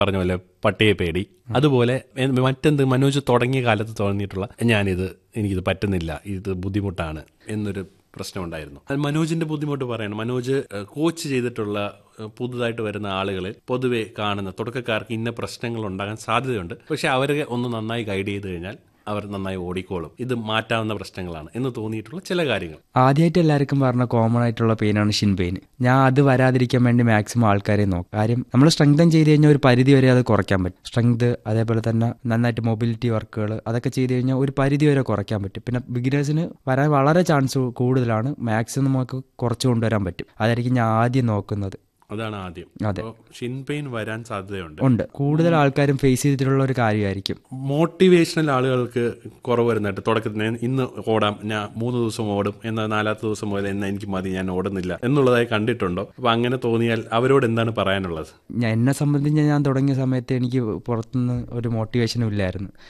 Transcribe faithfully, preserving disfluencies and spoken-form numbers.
പറഞ്ഞ പോലെ പട്ടിയെ പേടി, അതുപോലെ മറ്റെന്ത് മനോജ് തുടങ്ങിയ കാലത്ത് തോന്നിയിട്ടുള്ള ഞാനിത് എനിക്കിത് പറ്റുന്നില്ല, ഇത് ബുദ്ധിമുട്ടാണ് എന്നൊരു പ്രശ്നമുണ്ടായിരുന്നു. മനോജിന്റെ ബുദ്ധിമുട്ട് പറയണം. മനോജ് കോച്ച് ചെയ്തിട്ടുള്ള പുതുതായിട്ട് വരുന്ന ആളുകളിൽ പൊതുവെ കാണുന്ന തുടക്കക്കാർക്ക് ഇന്ന പ്രശ്നങ്ങൾ ഉണ്ടാകാൻ സാധ്യതയുണ്ട്. പക്ഷെ അവരെ ഒന്ന് നന്നായി ഗൈഡ് ചെയ്ത് കഴിഞ്ഞാൽ അവർ നന്നായി ഓടിക്കോളും, ഇത് മാറ്റാവുന്ന പ്രശ്നങ്ങളാണ് എന്ന് തോന്നിയിട്ടുള്ള ചില കാര്യങ്ങൾ. ആദ്യമായിട്ട് എല്ലാവർക്കും പറഞ്ഞ കോമൺ ആയിട്ടുള്ള പെയിനാണ് ഷിൻ പെയിൻ. ഞാൻ അത് വരാതിരിക്കാൻ വേണ്ടി മാക്സിമം ആൾക്കാരെ നോക്കും. കാര്യം നമ്മൾ സ്ട്രെങ്തൻ ചെയ്ത് കഴിഞ്ഞാൽ ഒരു പരിധി വരെ അത് കുറയ്ക്കാൻ പറ്റും. സ്ട്രെങ്ത്, അതേപോലെ തന്നെ നന്നായിട്ട് മൊബിലിറ്റി വർക്കുകൾ, അതൊക്കെ ചെയ്ത് കഴിഞ്ഞാൽ ഒരു പരിധി വരെ കുറയ്ക്കാൻ പറ്റും. പിന്നെ ബിഗിനേഴ്സിന് വരാൻ വളരെ ചാൻസ് കൂടുതലാണ്. മാക്സിമം നമുക്ക് കുറച്ച് കൊണ്ടുവരാൻ പറ്റും. അതായിരിക്കും ഞാൻ ആദ്യം നോക്കുന്നത്. അതാണ് ആദ്യം. അതെ, ഷിൻ പെയിൻ വരാൻ സാധ്യതയുണ്ട്. ഉണ്ട്. കൂടുതൽ ആൾക്കാരും ഫേസ് ചെയ്തിട്ടുള്ള ഒരു കാര്യമായിരിക്കും. മോട്ടിവേഷണൽ ആളുകൾക്ക് കുറവ് വരുന്നുണ്ട്. തുടക്കത്തിൽ ഇന്ന് ഓടാം, ഞാൻ മൂന്ന് ദിവസം ഓടും, എന്നാൽ നാലാമത്തെ ദിവസം മുതൽ എന്നാൽ എനിക്ക് മതി, ഞാൻ ഓടുന്നില്ല എന്നുള്ളതായി കണ്ടിട്ടുണ്ടോ? അപ്പൊ അങ്ങനെ തോന്നിയാൽ അവരോട് എന്താണ് പറയാനുള്ളത്? ഞാൻ എന്നെ സംബന്ധിച്ച് ഞാൻ തുടങ്ങിയ സമയത്ത് എനിക്ക് പുറത്തുനിന്ന് ഒരു മോട്ടിവേഷനും ഇല്ലായിരുന്നു.